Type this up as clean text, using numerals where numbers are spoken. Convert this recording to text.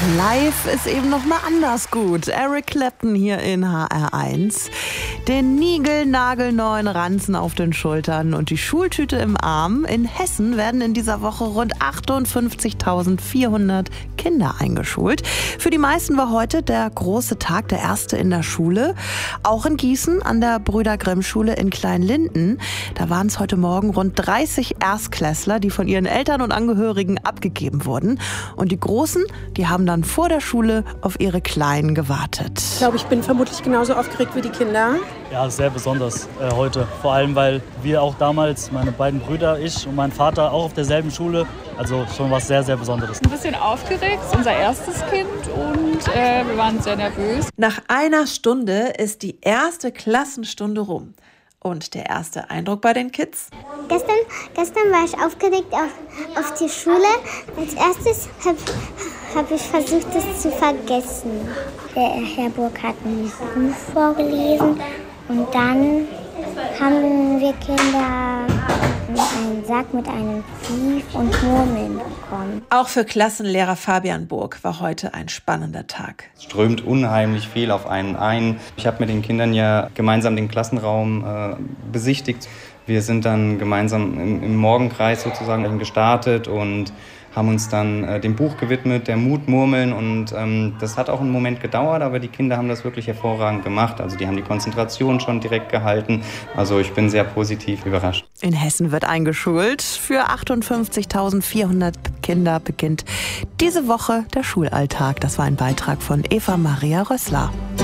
Live ist eben noch mal anders gut. Eric Clapton hier in HR1. Den niegelnagelneuen Ranzen auf den Schultern und die Schultüte im Arm. In Hessen werden in dieser Woche rund 58.400 Kinder eingeschult. Für die meisten war heute der große Tag, der erste in der Schule. Auch in Gießen an der Brüder-Grimm-Schule in Kleinlinden. Da waren es heute Morgen rund 30 Erstklässler, die von ihren Eltern und Angehörigen abgegeben wurden. Und die Großen, die haben dann vor der Schule auf ihre Kleinen gewartet. Ich glaube, ich bin vermutlich genauso aufgeregt wie die Kinder. Ja, sehr besonders heute. Vor allem, weil wir auch damals, meine beiden Brüder, ich und mein Vater, auch auf derselben Schule. Also schon was sehr, sehr Besonderes. Ein bisschen aufgeregt, unser erstes Kind und wir waren sehr nervös. Nach einer Stunde ist die erste Klassenstunde rum. Und der erste Eindruck bei den Kids? Gestern war ich aufgeregt auf die Schule. Als erstes hab ich versucht, es zu vergessen. Der Herr Burg hat ein Buch vorgelesen und dann haben wir Kinder einen Sack mit einem Brief und Murmeln bekommen. Auch für Klassenlehrer Fabian Burg war heute ein spannender Tag. Es strömt unheimlich viel auf einen ein. Ich habe mit den Kindern ja gemeinsam den Klassenraum besichtigt. Wir sind dann gemeinsam im Morgenkreis sozusagen gestartet und haben uns dann dem Buch gewidmet, der Mutmurmeln. Und das hat auch einen Moment gedauert, aber die Kinder haben das wirklich hervorragend gemacht. Also die haben die Konzentration schon direkt gehalten. Also ich bin sehr positiv überrascht. In Hessen wird eingeschult. Für 58.400 Kinder beginnt diese Woche der Schulalltag. Das war ein Beitrag von Eva Maria Rössler.